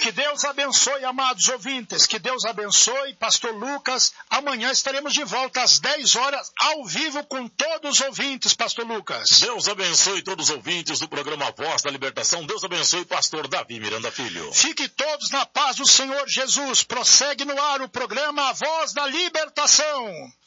Que Deus abençoe, amados ouvintes. Que Deus abençoe, pastor Lucas. Amanhã estaremos de volta às 10 horas, ao vivo com todos os ouvintes, pastor Lucas. Deus abençoe todos os ouvintes do programa Voz da Libertação. Deus abençoe, pastor Davi Miranda Filho. Fique todos na paz do Senhor Jesus. Prossegue no ar o programa A Voz da Libertação.